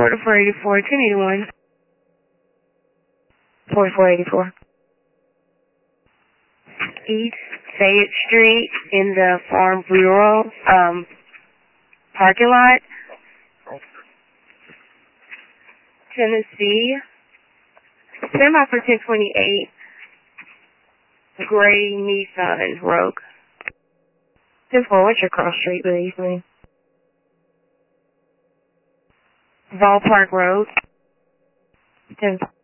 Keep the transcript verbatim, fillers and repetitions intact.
four to four eighty-four, ten eighty-one. forty-four eighty-four. East Fayette Street in the Farm Bureau um, parking lot. Tennessee. Semi for ten twenty-eight. Gray Nissan Rogue. ten four, what's your cross street, please? Ballpark Road. ten